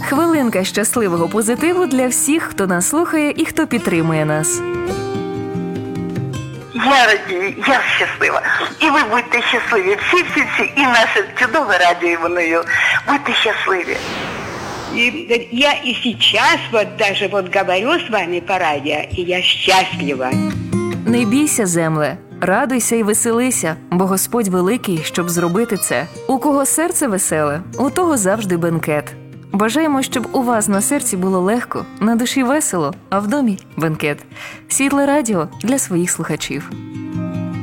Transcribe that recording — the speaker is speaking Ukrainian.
Хвилинка щасливого позитиву для всіх, хто нас слухає і хто підтримує нас. Я радію, я щаслива. І ви будьте щасливі. Всі. І наше чудове радіо воною. Будьте щасливі. И я и сейчас даже говорю с вами по радио, и я счастлива. Не бійся, земле, радуйся і веселися, бо Господь великий, щоб зробити це. У кого серце веселе, у того завжди бенкет. Бажаємо, щоб у вас на серці було легко, на душі весело, а в домі – бенкет. Світле радіо для своїх слухачів.